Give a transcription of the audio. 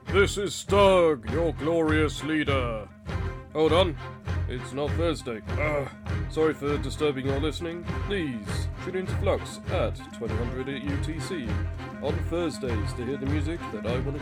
This is Stug, your glorious leader. Hold on, it's not Thursday. Sorry for disturbing your listening. Please tune into Flux at 2000 UTC on Thursdays to hear the music that I want to